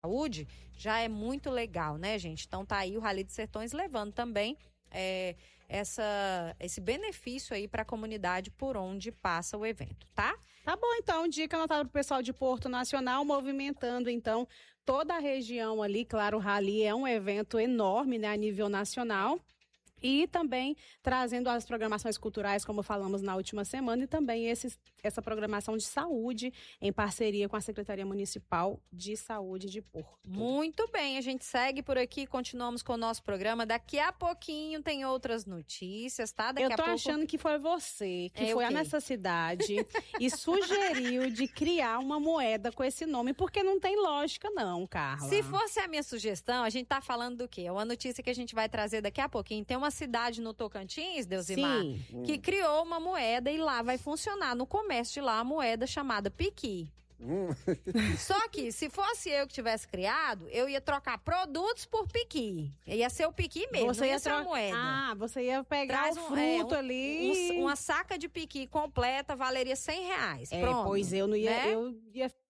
saúde, já é muito legal, né, gente? Então tá aí o Rally dos Sertões levando também esse benefício aí para a comunidade por onde passa o evento, tá? Tá bom, então, dica anotada pro pessoal de Porto Nacional, movimentando, então, toda a região ali. Claro, o Rally é um evento enorme, né, a nível nacional. E também trazendo as programações culturais, como falamos na última semana, e também essa programação de saúde em parceria com a Secretaria Municipal de Saúde de Porto. Muito bem, a gente segue por aqui, continuamos com o nosso programa. Daqui a pouquinho tem outras notícias, tá? Eu tô achando que foi você que foi nessa cidade e sugeriu de criar uma moeda com esse nome, porque não tem lógica não, Carla. Se fosse a minha sugestão, a gente tá falando do quê? É uma notícia que a gente vai trazer daqui a pouquinho. Tem uma cidade no Tocantins, Deusimar, que criou uma moeda e lá vai funcionar no comércio de lá a moeda chamada piqui. Só que se fosse eu que tivesse criado, eu ia trocar produtos por piqui. Ia ser o piqui mesmo, você ia ser a moeda. Ah, você ia pegar o fruto ali. Uma saca de piqui completa valeria R$100. Pronto. Pois eu não ia, né? Eu ia